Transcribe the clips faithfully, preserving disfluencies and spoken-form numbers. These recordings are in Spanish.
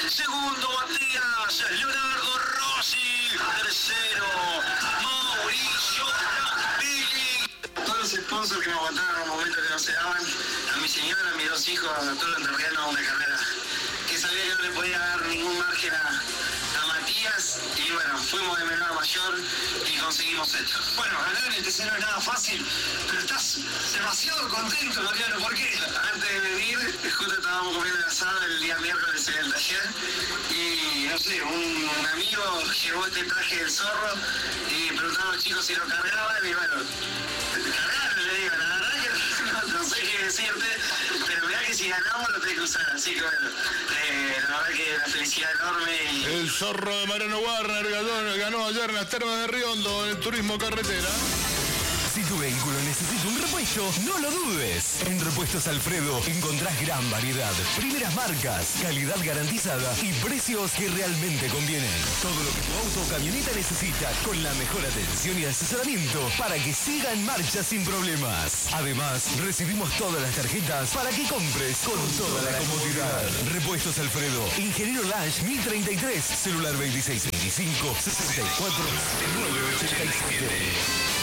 Segundo, Matías Leonardo Rossi. Tercero, Mauricio Billy. Todos los sponsors que me aguantaron en un momento que no se daban, a mi señora, a mis dos hijos, a todo el terreno, una carrera que sabía que no le podía dar ningún margen a, a Matías, y bueno, fuimos de menor a mayor y conseguimos esto. Bueno, ganar en el T C no es nada fácil, pero estás demasiado contento, Mariano, ¿por qué? Antes de venir, justo estábamos comiendo el asado el día miércoles en el taller, y no sé, un, un amigo llevó este traje del zorro y preguntaba a los chicos si lo cargaban, y bueno, cargaron, le digo, la verdad que no, no sé qué decirte, pero mirá que si ganamos lo tenés que usar, así que bueno, eh, la verdad que la felicidad enorme. Y... El zorro de Mariano Warner ganó, ganó ayer en las termas de Riondo en el turismo carretera. Si tu vehículo necesita un repuesto, no lo dudes. En Repuestos Alfredo encontrás gran variedad, primeras marcas, calidad garantizada y precios que realmente convienen. Todo lo que tu auto o camioneta necesita, con la mejor atención y asesoramiento para que siga en marcha sin problemas. Además, recibimos todas las tarjetas para que compres con toda la comodidad. Repuestos Alfredo, Ingeniero Lange mil treinta y tres, celular veintiséis veinticinco, sesenta y cuatro, nueve ochenta y siete.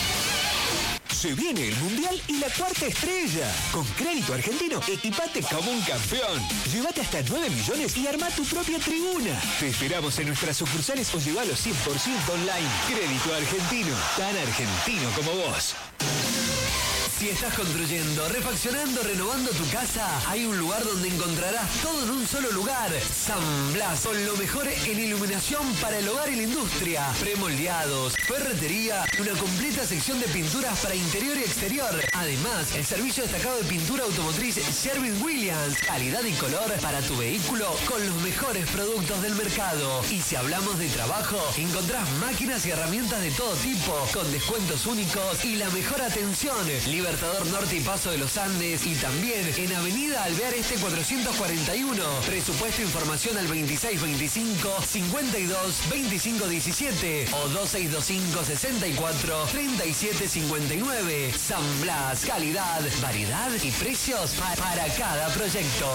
Se viene el Mundial y la cuarta estrella. Con Crédito Argentino, equipate como un campeón. Llévate hasta nueve millones y arma tu propia tribuna. Te esperamos en nuestras sucursales o llévalo cien por ciento online. Crédito Argentino, tan argentino como vos. Si estás construyendo, refaccionando, renovando tu casa, hay un lugar donde encontrarás todo en un solo lugar. San Blas, con lo mejor en iluminación para el hogar y la industria. Premoldeados, ferretería, una completa sección de pinturas para interior y exterior. Además, el servicio destacado de pintura automotriz Sherwin-Williams. Calidad y color para tu vehículo con los mejores productos del mercado. Y si hablamos de trabajo, encontrás máquinas y herramientas de todo tipo, con descuentos únicos y la mejor atención. Libertador Norte y Paso de los Andes, y también en Avenida Alvear Este cuatrocientos cuarenta y uno. Presupuesto e información al veintiséis veinticinco, cincuenta y dos, veinticinco diecisiete o veintiséis veinticinco, sesenta y cuatro, treinta y siete cincuenta y nueve. San Blas, calidad, variedad y precios para cada proyecto.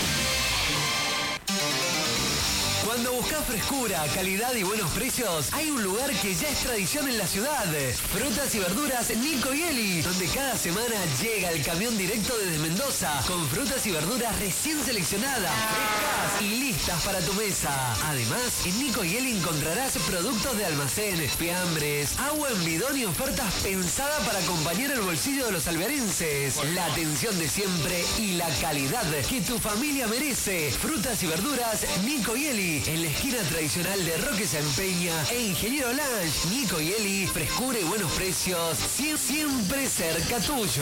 Cuando buscas frescura, calidad y buenos precios, hay un lugar que ya es tradición en la ciudad. Frutas y verduras Nico y Eli, donde cada semana llega el camión directo desde Mendoza, con frutas y verduras recién seleccionadas, frescas y listas para tu mesa. Además, en Nico y Eli encontrarás productos de almacén, fiambres, agua en bidón y ofertas pensadas para acompañar el bolsillo de los alvearenses. La atención de siempre y la calidad que tu familia merece. Frutas y verduras Nico y Eli, en la esquina tradicional de Roque San Peña e Ingeniero Lange. Nico y Eli, frescura y buenos precios, siempre cerca tuyo.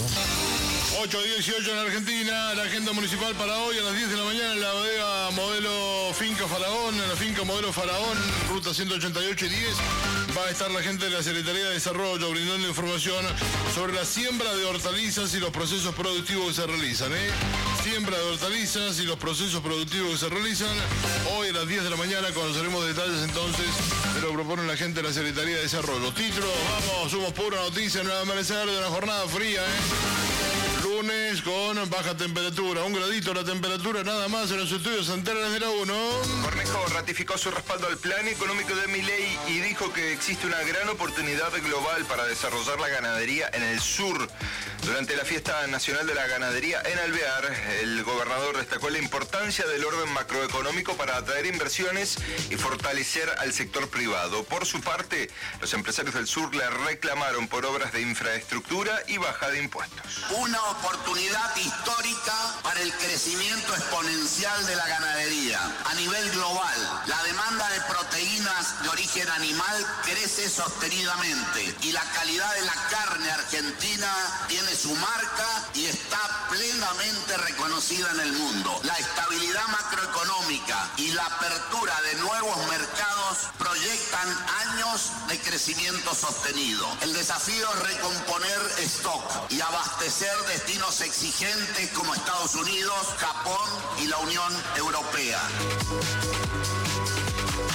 ocho dieciocho en Argentina, la agenda municipal para hoy a las diez de la mañana en la bodega modelo Finca Faraón, en la finca modelo Faraón, ruta ciento ochenta y ocho y diez, va a estar la gente de la Secretaría de Desarrollo brindando información sobre la siembra de hortalizas y los procesos productivos que se realizan, ¿eh? Siembra de hortalizas y los procesos productivos que se realizan. Hoy a las diez de la mañana conoceremos detalles entonces de lo que propone la gente de la Secretaría de Desarrollo. Título, vamos, somos pura noticia en el amanecer de una jornada fría, ¿eh? Lunes con baja temperatura, un gradito la temperatura nada más en los estudios centrales de la uno. Cornejo ratificó su respaldo al plan económico de Milei y dijo que existe una gran oportunidad global para desarrollar la ganadería en el sur. Durante la fiesta nacional de la ganadería en Alvear, el gobernador destacó la importancia del orden macroeconómico para atraer inversiones y fortalecer al sector privado. Por su parte, los empresarios del sur le reclamaron por obras de infraestructura y baja de impuestos. Una oportunidad histórica para el crecimiento exponencial de la ganadería. A nivel global, la demanda de proteínas de origen animal crece sostenidamente y la calidad de la carne argentina tiene su marca y está plenamente reconocida en el mundo. La estabilidad macroeconómica y la apertura de nuevos mercados proyectan años de crecimiento sostenido. El desafío es recomponer stock y abastecer destinos exigentes como Estados Unidos, Japón y la Unión Europea. Godoy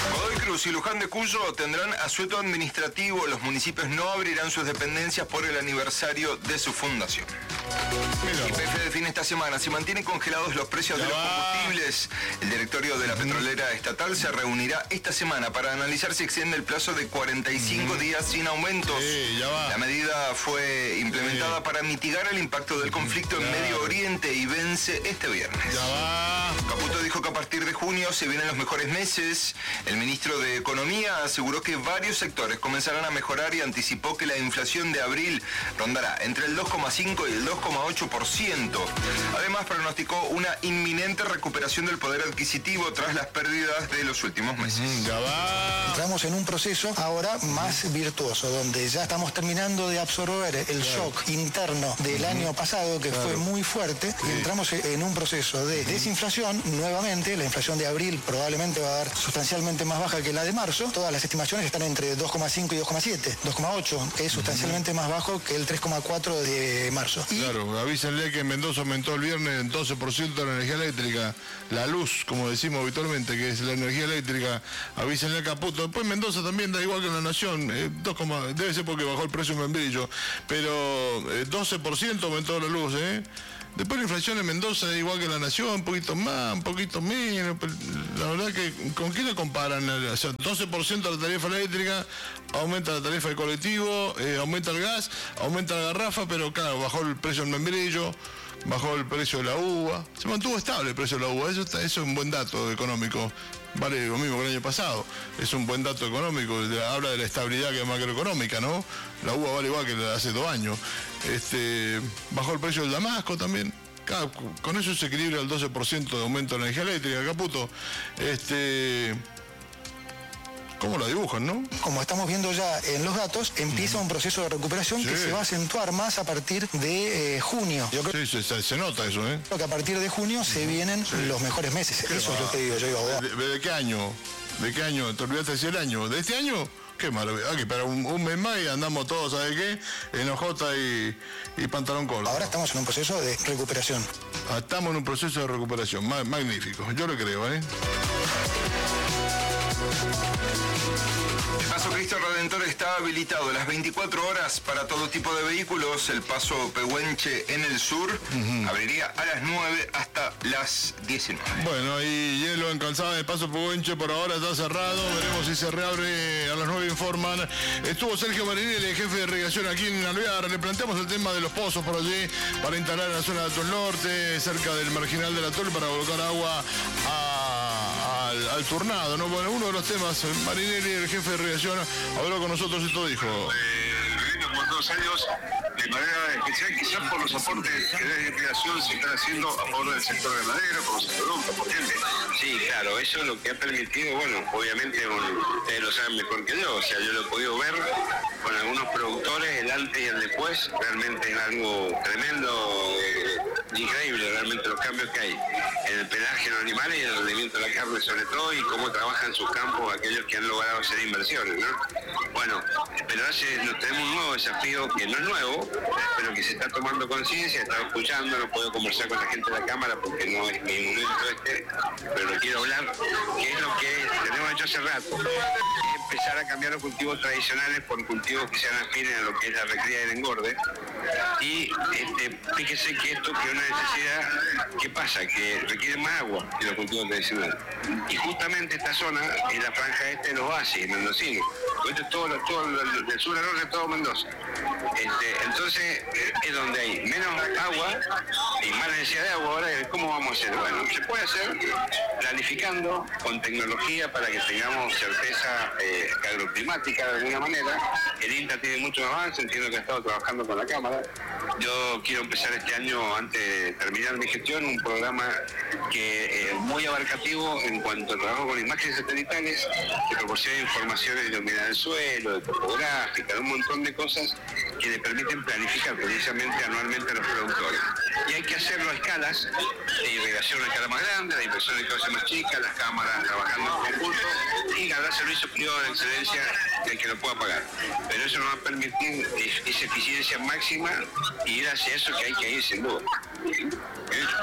Cruz y Luján de Cuyo tendrán asueto administrativo. Los municipios no abrirán sus dependencias por el aniversario de su fundación. Y P F define esta semana, se mantienen congelados los precios de los combustibles. El directorio de la petrolera estatal se reunirá esta semana para analizar si extiende el plazo de cuarenta y cinco días sin aumentos. Sí, ya va. La medida fue implementada Sí. para mitigar el impacto del conflicto en Claro. Medio Oriente y vence este viernes. Ya va. Caputo dijo que a partir de junio se vienen los mejores meses. El ministro de Economía aseguró que varios sectores comenzarán a mejorar y anticipó que la inflación de abril rondará entre el dos coma cinco y el dos coma ocho por ciento. Además, pronosticó una inminente recuperación del poder adquisitivo tras las pérdidas de los últimos meses. Mm, Ya va. Entramos en un proceso ahora más virtuoso, donde ya estamos terminando de absorber el shock interno del año pasado, que fue muy fuerte, y entramos en un proceso de desinflación nuevamente. La inflación de abril probablemente va a dar sustancialmente más baja que la de marzo. Todas las estimaciones están entre dos coma cinco y dos coma siete. dos coma ocho es sustancialmente más bajo que el tres coma cuatro de marzo. Y Claro, avísenle que en Mendoza aumentó el viernes en doce por ciento la energía eléctrica, la luz, como decimos habitualmente, que es la energía eléctrica. Avísenle a Caputo. Después Mendoza también da igual que en La Nación, eh, dos, debe ser porque bajó el precio en membrillo, pero eh, doce por ciento aumentó la luz, ¿eh? Después la inflación en Mendoza es igual que en La Nación, un poquito más, un poquito menos. Pero la verdad que, ¿con qué la comparan? O sea, doce por ciento la tarifa eléctrica, aumenta la tarifa de colectivo, eh, aumenta el gas, aumenta la garrafa, pero claro, bajó el precio del membrillo, bajó el precio de la uva, se mantuvo estable el precio de la uva. Eso, está, eso es un buen dato económico. Vale lo mismo que el año pasado. Es un buen dato económico. Habla de la estabilidad que es macroeconómica, ¿no? La uva vale igual que la de hace dos años. Este, bajó el precio del damasco también. Claro, con eso se equilibra el doce por ciento de aumento de la energía eléctrica, Caputo. Este, ¿cómo la dibujan, no? como estamos viendo ya en los datos, empieza un proceso de recuperación Sí. que se va a acentuar más a partir de eh, junio. Yo creo Sí, se, se- se nota eso, ¿eh? que a partir de junio se vienen los mejores meses. Eso es lo que digo yo. Digo, ¿De, de- de qué año? ¿De qué año? ¿Te olvidaste de decir el año? ¿De este año? Qué maravilla. Ah, que para un, un mes más y andamos todos, ¿sabes qué? En ojota y, y pantalón corto. ahora estamos en un proceso de recuperación. Ah, Estamos en un proceso de recuperación. Ma- magnífico. Yo lo creo, ¿eh? El Paso Cristo Redentor está habilitado las veinticuatro horas para todo tipo de vehículos. El Paso Pehuenche en el sur abriría a las nueve hasta las diecinueve. Bueno, y hielo en calzada de Paso Pehuenche por ahora está cerrado. Veremos si se reabre a las nueve, informan. Estuvo Sergio Marinelli, jefe de irrigación aquí en Alvear. Le planteamos el tema de los pozos por allí para instalar en la zona de Atol Norte, cerca del marginal del Atol, para colocar agua a- al, al turnado, ¿no? Bueno, uno de los temas, Marinelli, el jefe de irrigación, habló con nosotros y esto dijo. Viviendo por dos años de manera especial, quizás por los aportes que desde irrigación se están haciendo a favor del sector ganadero, como se producto, por ejemplo. Sí, claro, eso es lo que ha permitido, bueno, obviamente un- ustedes lo saben mejor que yo, o sea, yo lo he podido ver con algunos productores, el antes y el después, realmente es algo tremendo, eh, increíble realmente los cambios que hay en el pelaje de los animales y el rendimiento de la carne sobre todo, y cómo trabajan sus campos aquellos que han logrado hacer inversiones, ¿no? Bueno, pero hace, nos tenemos un nuevo desafío que no es nuevo, pero que se está tomando conciencia, estaba escuchando, no puedo conversar con la gente de la Cámara porque no es mi momento este, pero lo quiero hablar, que es lo que tenemos hecho hace rato, es empezar a cambiar los cultivos tradicionales por cultivos que sean afines a lo que es la recría y el engorde. Y este, fíjese que esto que es una necesidad, ¿qué pasa? Que requiere más agua que los cultivos tradicionales. Y justamente esta zona es la franja este de los oasis mendocinos. Esto es todo, todo el- del sur al norte, todo Mendoza. Este, entonces eh, es donde hay menos agua y más necesidad de agua. Ahora, ¿cómo vamos a hacer? Bueno, se puede hacer planificando con tecnología para que tengamos certeza eh, agroclimática de alguna manera. El INTA tiene mucho avance, entiendo que ha estado trabajando con la Cámara. Yo quiero empezar este año, antes de terminar mi gestión, un programa que es muy abarcativo en cuanto a trabajo con imágenes satelitales, que proporciona informaciones de humedad del suelo, de topográfica, de un montón de cosas que le permiten planificar precisamente anualmente a los productores. Y hay que hacerlo a escalas, de irrigación a escala más grande, la inversión a escala más chica, las cámaras trabajando en conjunto, y habrá servicio privado de excelencia del que lo pueda pagar. Pero eso nos va a permitir esa eficiencia máxima y ir hacia eso que hay que ir sin duda. ¿Eh?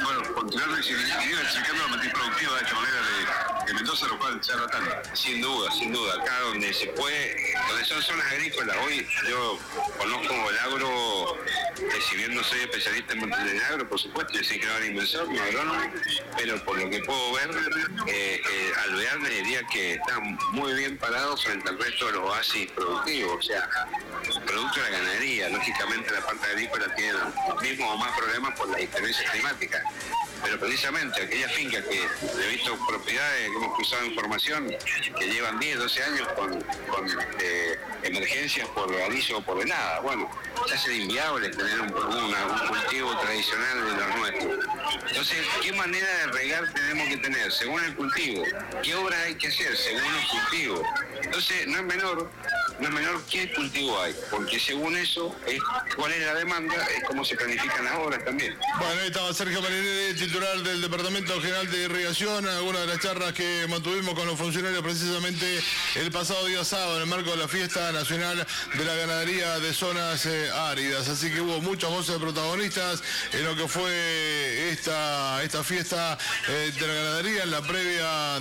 bueno, continuar diversificando la matriz productiva de esta manera de, de Mendoza, lo cual ya tratan. Sin duda, sin duda, acá donde se puede, donde son zonas agrícolas, hoy yo conozco el agro, que si bien no soy especialista en en agro, por supuesto, yo soy creador inversor, no agrónomo, pero por lo que puedo ver, eh, eh, Alvear le diría que están muy bien parados frente al resto de los oasis productivos, o sea, producto de la ganadería. Lógicamente la parte agrícola tiene los mismos o más problemas por las diferencias climáticas, pero precisamente aquellas fincas que he visto propiedades que hemos cruzado información que llevan diez, doce años con, con eh, emergencias por granizo o por helada, bueno, ya es inviable tener un, una, un cultivo tradicional de los nuestros. Entonces, ¿qué manera de regar tenemos que tener? Según el cultivo. ¿Qué obras hay que hacer? Según el cultivo. Entonces, no es menor, no es menor qué cultivo hay, porque según eso, es cuál es la demanda, es cómo se planifican las obras también. Bueno, ahí estaba Sergio Marinelli, titular del Departamento General de Irrigación, algunas de las charlas que mantuvimos con los funcionarios precisamente el pasado día sábado en el marco de la Fiesta Nacional de la Ganadería de Zonas eh, Áridas. Así que hubo muchas voces de protagonistas en lo que fue esta, esta fiesta eh, de la ganadería. En la previa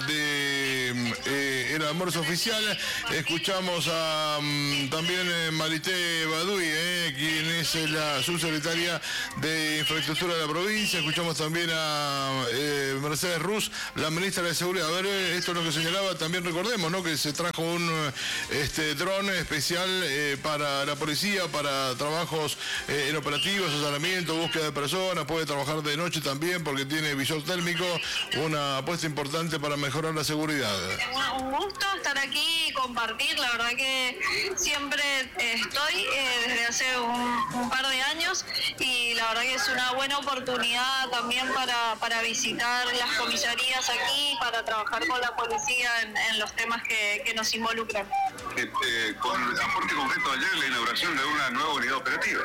de eh, el almuerzo oficial escuchamos a um, también eh, Marité Baduy, eh, quien es la subsecretaria de Infraestructura de la provincia. Escuchamos también a eh, Mercedes Ruz, la ministra de Seguridad. A ver, eh, esto es lo que señalaba. También recordemos, ¿no?, que se trajo un este dron especial eh, para la policía, para trabajos eh, en operativos, asesoramiento, búsqueda de personas. Puede trabajar de noche también porque tiene visor térmico, una apuesta importante para mejorar la seguridad. Un gusto estar aquí y compartir. La verdad que siempre estoy eh, desde hace un, un par de años, y la verdad que es una buena oportunidad también para, para visitar las comisarías aquí, para trabajar con la policía en, en los temas que, que nos involucran. Este, con el transporte concreto de ayer, la inauguración de una nueva unidad operativa.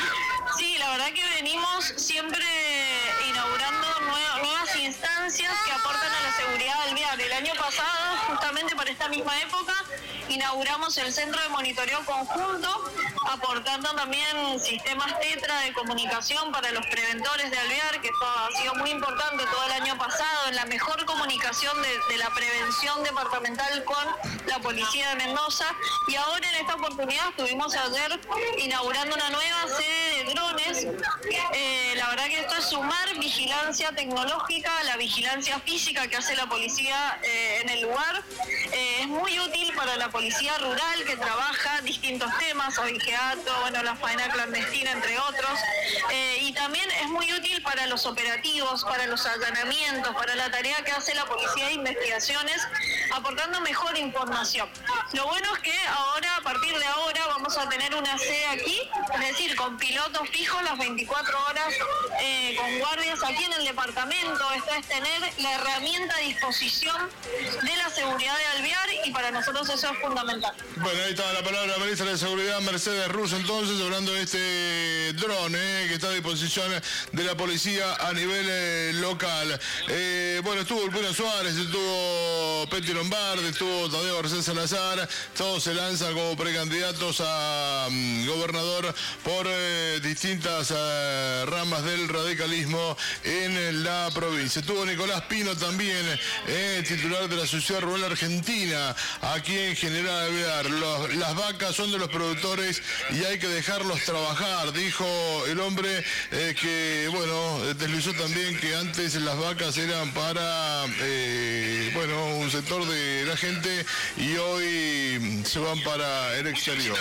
Sí, la verdad que venimos siempre inaugurando nuevas, nuevas instancias que aportan a la seguridad del vial. El año pasado, justamente para esta misma época, inauguramos el Centro de Monitoreo Conjunto, aportando también sistemas tetra de comunicación para los preventores de alvear, que esto ha sido muy importante todo el año pasado en la mejor comunicación de, de la prevención departamental con la Policía de Mendoza. Y ahora en esta oportunidad estuvimos ayer inaugurando una nueva sede de drones. Eh, la verdad que esto es sumar vigilancia tecnológica a la vigilancia física que hace la policía eh, en el lugar. Eh, es muy útil para la policía rural, que trabaja distintos temas, abigeato, bueno, la faena clandestina, entre otros. Eh, y también es muy útil para los operativos, para los allanamientos, para la tarea que hace la policía de investigaciones, aportando mejor información. Lo bueno es que ahora, a partir de ahora, vamos a tener una sede aquí, es decir, con pilotos fijos las veinticuatro horas, eh, con guardias aquí en el departamento. Esto es tener la herramienta a disposición de la seguridad de alvear, y para nosotros eso es fundamental. Bueno, ahí estaba la palabra de la ministra de Seguridad, Mercedes Ruz, entonces, hablando de este dron eh, que está a disposición de la policía a nivel eh, local. Eh, bueno, estuvo Ulpino Suárez, estuvo Petty Lombardi, estuvo Tadeo Garcés Salazar. Todos se lanzan como precandidatos a um, gobernador por eh, distintas eh, ramas del radicalismo en la provincia. Estuvo Nicolás Pino también, eh, titular de la Sociedad Rural Argentina, aquí en General Alvear. Los, las vacas son de los productores y hay que dejarlos trabajar, dijo el hombre eh, que, bueno, deslizó también que antes las vacas eran para, eh, bueno, un sector de la gente y hoy se van para el exterior.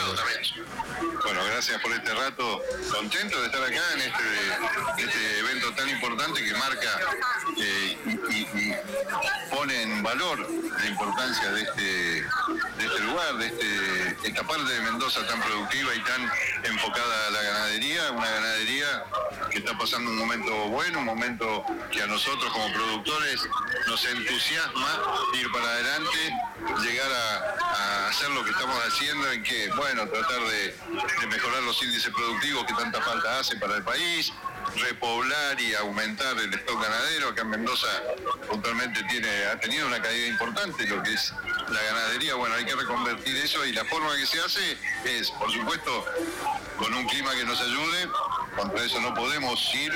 Bueno, gracias por este rato. Contento de estar acá en este, este evento tan importante que marca eh, y, y pone en valor la importancia de este, de este lugar, de este, esta parte de Mendoza tan productiva y tan enfocada a la ganadería, una ganadería que está pasando un momento bueno, un momento que a nosotros como productores nos entusiasma ir para adelante, llegar a, a hacer lo que estamos haciendo, en que, bueno, tratar de, de mejorar los índices productivos que tanta falta hace para el país, repoblar y aumentar el stock ganadero. Acá en Mendoza puntualmente tiene, ha tenido una caída importante lo que es la ganadería. Bueno, hay que reconvertir eso y la forma que se hace es, por supuesto, con un clima que nos ayude. Contra eso no podemos ir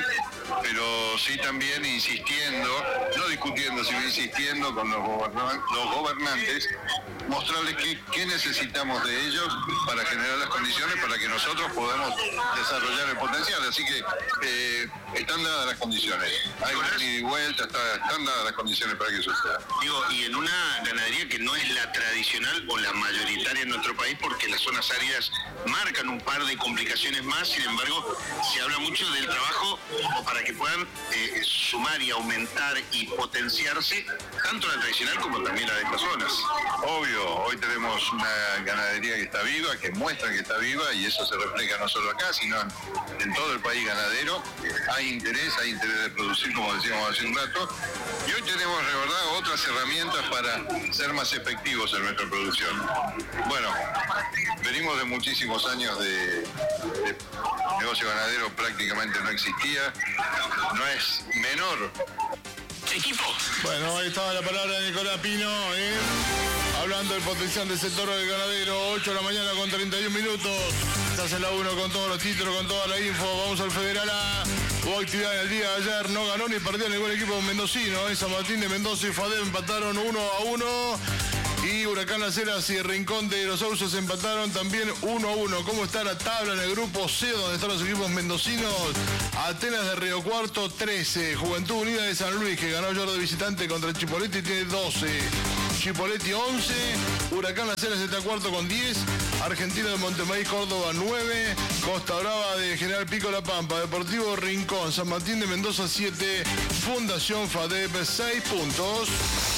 pero sí también insistiendo, no discutiendo, sino insistiendo con los, gobernan- los gobernantes, mostrarles qué, qué necesitamos de ellos para generar las condiciones para que nosotros podamos desarrollar el potencial. Así que eh, están dadas las condiciones. Hay una ida y vuelta, está, están dadas las condiciones para que suceda. Digo, y en una ganadería que no es la tradicional o la mayoritaria en nuestro país, porque las zonas áridas marcan un par de complicaciones más, sin embargo, se habla mucho del trabajo o para que puedan eh, sumar y aumentar y potenciarse tanto la tradicional como también la de estas zonas. Obvio, hoy tenemos una ganadería que está viva, que muestra que está viva, y eso se refleja no solo acá, sino en, en todo el país ganadero. Hay interés, hay interés de producir, como decíamos hace un rato, y hoy tenemos de verdad otras herramientas para ser más efectivos en nuestra producción. Bueno, venimos de muchísimos años de, de negocio ganadero, prácticamente no existía, no es menor. Equipo. Bueno, ahí estaba la palabra de Nicolás Pino, ¿eh? Hablando del potencial del sector del ganadero. Ocho de la mañana con treinta y un minutos. Estás en la uno con todos los títulos, con toda la info. Vamos al Federal A. Hubo actividad en el día de ayer, no ganó ni perdió ningún equipo mendocino, ¿eh? San Martín de Mendoza y FADEP empataron uno a uno. Y Huracán Las Heras y Rincón de los Sauces empataron también uno a uno. ¿Cómo está la tabla en el grupo C, donde están los equipos mendocinos? Atenas de Río Cuarto, trece. Juventud Unida de San Luis, que ganó ayer de visitante contra el Chipoleti, tiene doce. Chipoleti, once. Huracán Las Heras está cuarto con diez. Argentina de Montemaíz, Córdoba, nueve. Costa Brava de General Pico, La Pampa. Deportivo Rincón, San Martín de Mendoza, siete. Fundación FADEP, seis puntos.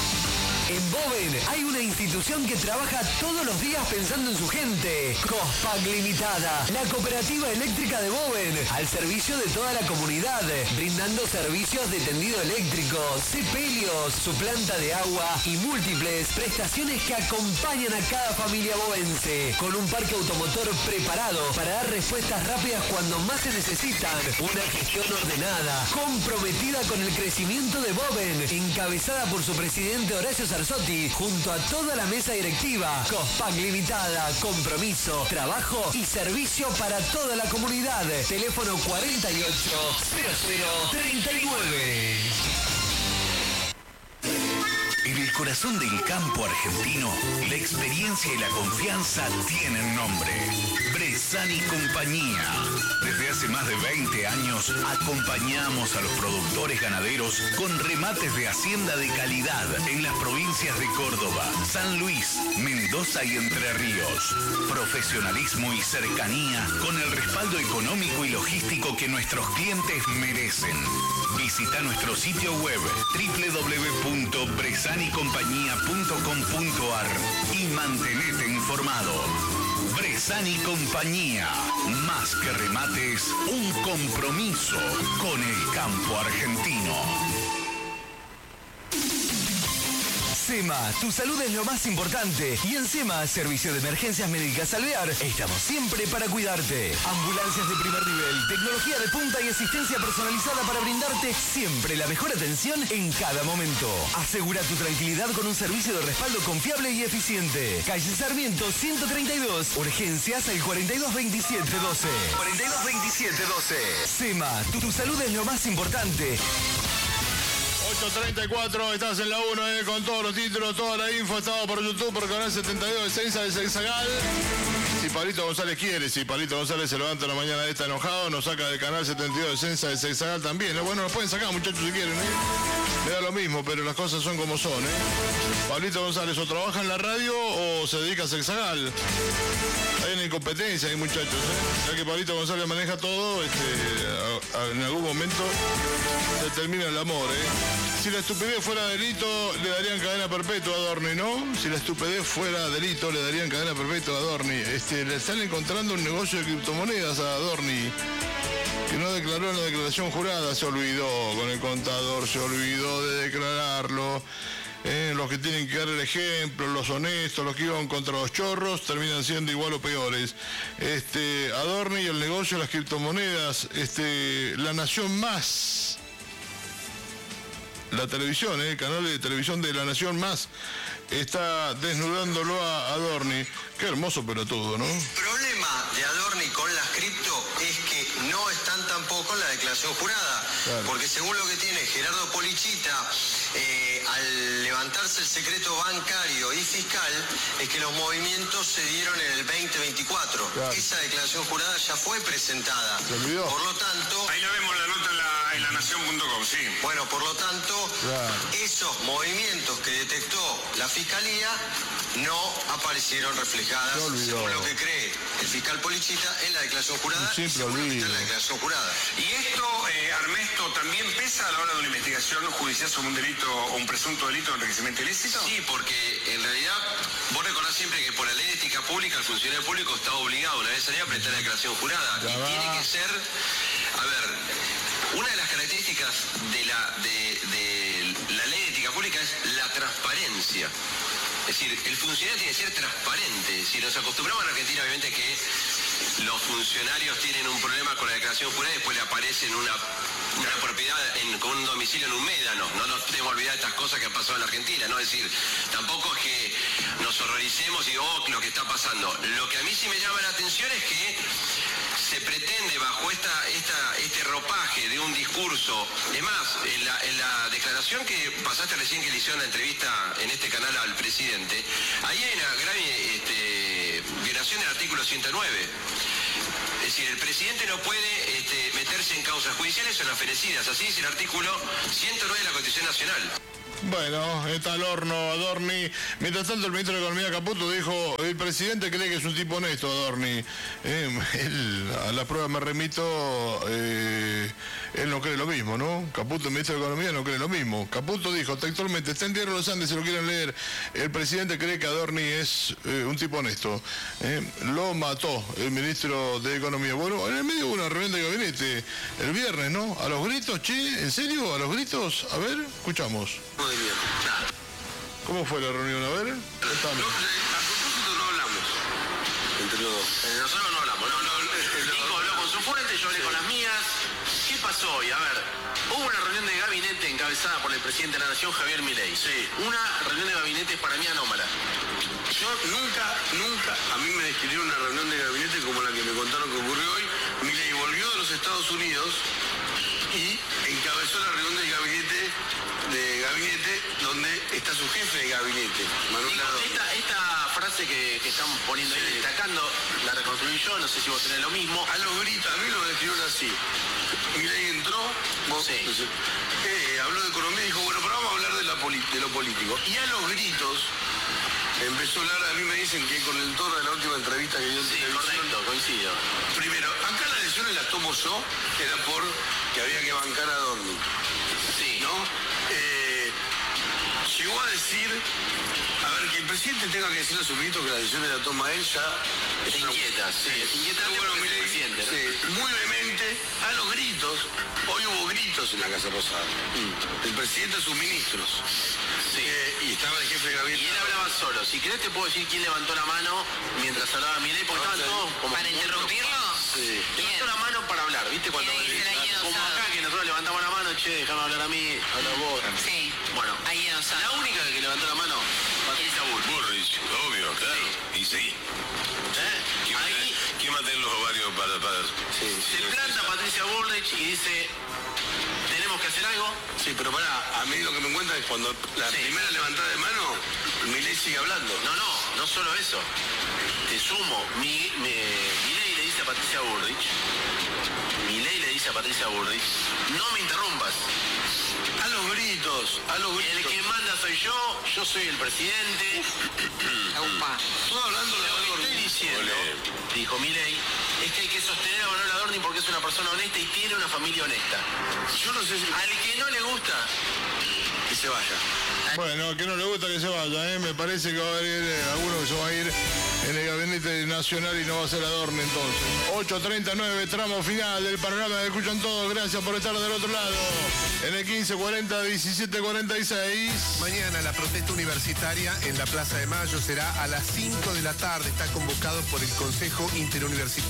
En Boven hay una institución que trabaja todos los días pensando en su gente. Cospac Limitada, la cooperativa eléctrica de Boven, al servicio de toda la comunidad, brindando servicios de tendido eléctrico, sepelios, su planta de agua y múltiples prestaciones que acompañan a cada familia bovense, con un parque automotor preparado para dar respuestas rápidas cuando más se necesitan. Una gestión ordenada, comprometida con el crecimiento de Boven, encabezada por su presidente Horacio Sarzotti, junto a toda la mesa directiva. Cospac Limitada, compromiso, trabajo y servicio para toda la comunidad. Teléfono cuarenta y ocho cero cero treinta y nueve. En el corazón del campo argentino, la experiencia y la confianza tienen nombre. Bresani Compañía. Desde hace más de veinte años acompañamos a los productores ganaderos con remates de hacienda de calidad en las provincias de Córdoba, San Luis, Mendoza y Entre Ríos. Profesionalismo y cercanía con el respaldo económico y logístico que nuestros clientes merecen. Visita nuestro sitio web doble u doble u doble u punto bresani compañía punto com punto a r y mantenete informado. Bresani Compañía, más que remates, un compromiso con el campo argentino. SEMA, tu salud es lo más importante. Y en SEMA, Servicio de Emergencias Médicas Alvear, estamos siempre para cuidarte. Ambulancias de primer nivel, tecnología de punta y asistencia personalizada para brindarte siempre la mejor atención en cada momento. Asegura tu tranquilidad con un servicio de respaldo confiable y eficiente. Calle Sarmiento ciento treinta y dos, urgencias al cuarenta y dos veintisiete doce. cuarenta y dos veintisiete doce. SEMA, tu, tu salud es lo más importante. ocho treinta y cuatro, estás en la uno, eh, con todos los títulos, toda la info, estado por YouTube, por Canal setenta y dos de Seiza de Sexagal. Si Palito González quiere, si Palito González se levanta la mañana de esta enojado, nos saca del Canal setenta y dos de Seiza de Sexagal también. ¿eh? Bueno, nos pueden sacar, muchachos, si quieren, ¿eh? Me da lo mismo, pero las cosas son como son, ¿eh? Palito González o trabaja en la radio o se dedica a Sexagal. Hay una incompetencia ahí, muchachos, ¿eh? Ya que Palito González maneja todo, este, a, a, en algún momento se termina el amor, ¿eh? Si la estupidez fuera delito, le darían cadena perpetua a Adorni, ¿no? Si la estupidez fuera delito, le darían cadena perpetua a Adorni. Este, le están encontrando un negocio de criptomonedas a Adorni, que no declaró en la declaración jurada, se olvidó con el contador, se olvidó de declararlo. Eh, los que tienen que dar el ejemplo, los honestos, los que iban contra los chorros, terminan siendo igual o peores. Este, Adorni y el negocio de las criptomonedas, este, La Nación Más. La televisión, eh, el canal de televisión de La Nación Más, está desnudándolo a Adorni. Qué hermoso pelotudo, ¿no? El problema de Adorni con las cripto es que no están tampoco en la declaración jurada. Claro. Porque según lo que tiene Gerardo Polichita, eh, al levantarse el secreto bancario y fiscal, es que los movimientos se dieron en el veinte veinticuatro. Claro. Esa declaración jurada ya fue presentada. ¿Se olvidó? Por lo tanto... Ahí la vemos la nota en la, en la nación punto com, sí. Bueno, por lo tanto, Claro. esos movimientos que detectó la Fiscalía no aparecieron reflejadas, Se olvidó. según lo que cree el fiscal Polichita, en la declaración jurada. Siempre y seguramente olvido. en la declaración jurada. ¿Y esto, eh, Ernesto, también pesa a la hora de una investigación judicial sobre un delito o un presunto delito de enriquecimiento ilícito? Sí, porque en realidad vos recordás siempre que por la ley de ética pública el funcionario público está obligado una vez al día a prestar la declaración jurada. Ya y va. tiene que ser, a ver, una de las características de la, de, de la ley de ética pública es la transparencia. Es decir, el funcionario tiene que ser transparente. Si nos acostumbramos en Argentina, obviamente, que los funcionarios tienen un problema con la declaración jurada y después le aparecen una, una propiedad en, con un domicilio en un médano. No nos tenemos que olvidar de estas cosas que han pasado en la Argentina, ¿no? Es decir, tampoco es que nos horroricemos y oh, lo que está pasando. Lo que a mí sí me llama la atención es que se pretende bajo esta, esta, este ropaje de un discurso. Es más, en la, en la declaración que pasaste recién, que le hicieron la entrevista en este canal al presidente, ahí hay una grave este, violación del artículo ciento nueve. Es decir, el presidente no puede este, meterse en causas judiciales o en las fenecidas. Así dice el artículo ciento nueve de la Constitución Nacional. Bueno, está al horno Adorni. Mientras tanto, el ministro de Economía Caputo dijo, el presidente cree que es un tipo honesto, Adorni. Eh, él, a la prueba me remito, eh, él no cree lo mismo, ¿no? Caputo, el ministro de Economía, no cree lo mismo. Caputo dijo textualmente, está en Diario Los Andes, si lo quieren leer, el presidente cree que Adorni es eh, un tipo honesto. Eh, lo mató el ministro de Economía. Bueno, en el medio hubo una reunión de gabinete el viernes, ¿no? A los gritos, che, ¿en serio? ¿A los gritos? A ver, escuchamos. Muy bien. Nada. ¿Cómo fue la reunión? A ver. No, a propósito no hablamos entre los dos. Eh, nosotros no hablamos. No, no, Nico habló con su fuente, yo hablé con las mías. ¿Qué pasó hoy? A ver, hubo una reunión de gabinete encabezada por el presidente de la Nación, Javier Milei. Sí. Una reunión de gabinete para mí anómala. Yo nunca, nunca, a mí me describió una reunión de gabinete como la que me contaron que ocurrió hoy. Milei volvió de los Estados Unidos y encabezó la reunión del gabinete de gabinete donde está su jefe de gabinete, Manuel Digo, Adorni. esta, esta frase que, que estamos poniendo ahí, Sí. destacando, la reconstruí yo, no sé si vos tenés lo mismo. A los gritos, a mí lo describieron así. Milei entró, vos, Sí. eh, habló de economía y dijo, bueno, pero vamos a hablar de, la poli- de lo político. Y a los gritos empezó a hablar, a mí me dicen que con el tono de la última entrevista que dio en Sí, televisión. correcto, coincido. Primero, acá las decisiones las tomo yo, que era por que había que bancar a Adorni. Sí. ¿No? Eh, llegó a decir, a ver, que el presidente tenga que decirle a su ministro que las decisiones las toma él ya... es Te una- inquieta, sí, es inquietante Bueno, porque es el Milei, presidente, ¿no? sí, muy vehemente, a los gritos. Hoy hubo gritos en la Casa Rosada. El presidente y sus ministros. Sí. Eh, y estaba el jefe de Y gabinete. él hablaba solo. Si querés te puedo decir quién levantó la mano mientras hablaba Milei, porque No, estaban sí. todos como... ¿Para muy interrumpirlo? preocupados. Sí. ¿Quién? Levantó la mano para hablar, ¿viste? Cuando ¿Quién dice ahí como enojado? acá que nosotros levantamos la mano, che, déjame hablar a mí, habla vos. Sí. Bueno, Ahí en la Osaka. única que levantó la mano, Patricia Bull. Burrich, obvio, claro. Y sí. ¿Eh? Ahí ¿Quién mantiene los ovarios para...? para... se planta Patricia Bullrich y dice, tenemos que hacer algo. Sí, pero pará, a mí lo que me encuentra es cuando la Sí. primera levantada de mano, Milei sigue hablando. No, no, no solo eso. Te sumo, mi, mi, Milei le dice a Patricia Bullrich, Milei le dice a Patricia Bullrich, no me interrumpas. A los gritos, a los El gritos. que manda soy yo, yo soy el presidente. Aupa. Todo hablando de Lo que algo. estoy diciendo, dijo Milei, es que hay que sostener a Manuel Adorni porque es una persona honesta y tiene una familia honesta. Yo no sé si... Al que no le gusta, que se vaya. Bueno, que no le gusta que se vaya, ¿eh? Me parece que va a haber eh, alguno que se va a ir en el gabinete nacional y no va a ser Adorni entonces. ocho treinta y nueve, tramo final del panorama que escuchan todos. Gracias por estar del otro lado. En el quince cuarenta, diecisiete cuarenta y seis. Mañana la protesta universitaria en la Plaza de Mayo será a las cinco de la tarde. Está convocado por el Consejo Interuniversitario.